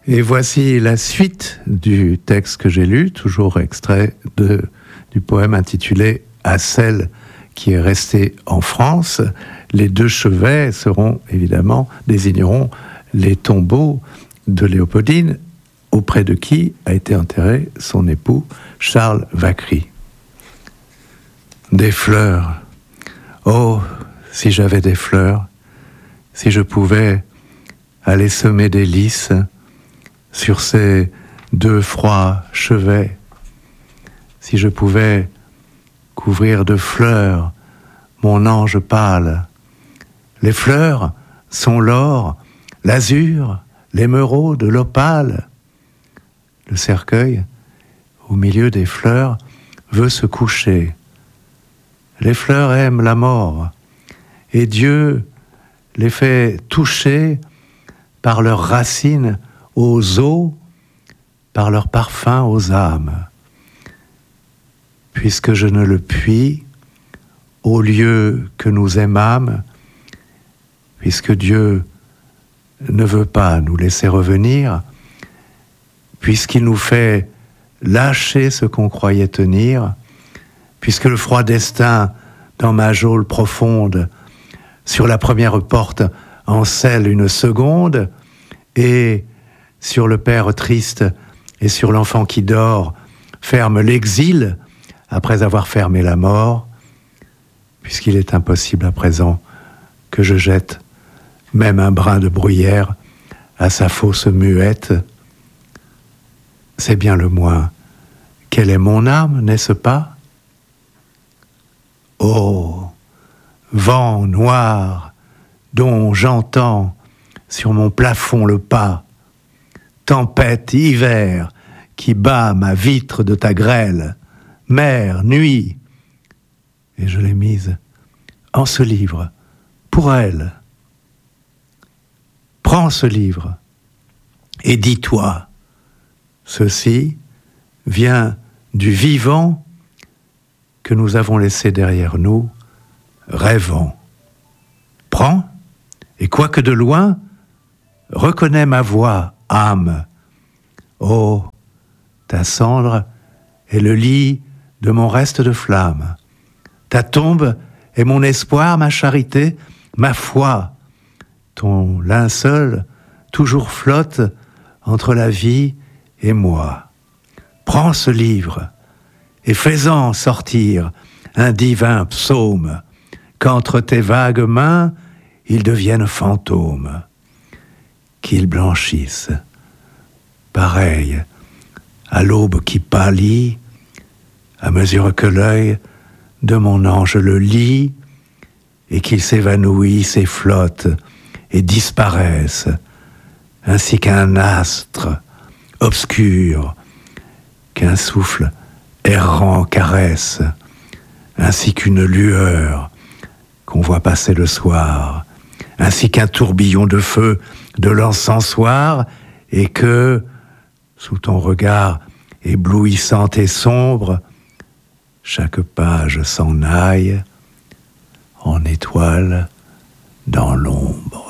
Et voici la suite du texte que j'ai lu, toujours extrait du poème intitulé « À celle qui est restée en France ». Les deux chevets désigneront les tombeaux de Léopoldine, auprès de qui a été enterré son époux Charles Vacquerie. Des fleurs. Oh, si j'avais des fleurs, si je pouvais aller semer des lys sur ces deux froids chevets, si je pouvais couvrir de fleurs mon ange pâle. Les fleurs sont l'or, l'azur, l'émeraude, l'opale. Le cercueil, au milieu des fleurs, veut se coucher. Les fleurs aiment la mort, et Dieu les fait toucher par leurs racines aux os, par leur parfum aux âmes. Puisque je ne le puis, au lieu que nous aimâmes, puisque Dieu ne veut pas nous laisser revenir, puisqu'il nous fait lâcher ce qu'on croyait tenir, puisque le froid destin, dans ma geôle profonde, sur la première porte en scelle une seconde, et sur le père triste et sur l'enfant qui dort, ferme l'exil après avoir fermé la mort, puisqu'il est impossible à présent que je jette même un brin de bruyère à sa fosse muette. C'est bien le moins. Quelle est mon âme, n'est-ce pas? Oh, vent noir dont j'entends sur mon plafond le pas, tempête, hiver qui bat ma vitre de ta grêle, mer, nuit, et je l'ai mise en ce livre pour elle. Prends ce livre et dis-toi, ceci vient du vivant que nous avons laissé derrière nous, rêvant. Prends, et quoique de loin, reconnais ma voix, âme. Oh, ta cendre est le lit de mon reste de flamme. Ta tombe est mon espoir, ma charité, ma foi. Ton linceul toujours flotte entre la vie et moi. Prends ce livre et fais-en sortir un divin psaume, qu'entre tes vagues mains, il devienne fantôme, qu'il blanchisse, pareil à l'aube qui pâlit, à mesure que l'œil de mon ange le lit, et qu'il s'évanouisse et flotte et disparaisse, ainsi qu'un astre obscur, qu'un souffle errant caresse, ainsi qu'une lueur qu'on voit passer le soir, ainsi qu'un tourbillon de feu de l'encensoir, et que, sous ton regard éblouissant et sombre, chaque page s'en aille en étoile dans l'ombre.